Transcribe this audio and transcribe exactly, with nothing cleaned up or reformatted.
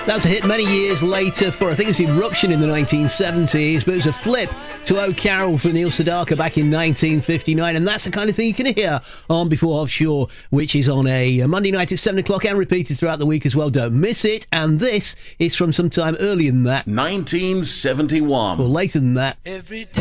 That's a hit many years later for, I think it's Eruption in the nineteen seventies, but it was a flip to Oh Carol for Neil Sedaka back in nineteen fifty-nine, and that's the kind of thing you can hear on Before Offshore, which is on a Monday night at seven o'clock and repeated throughout the week as well. Don't miss it. And this is from some time earlier than that. nineteen seventy-one. Or later than that. Every day.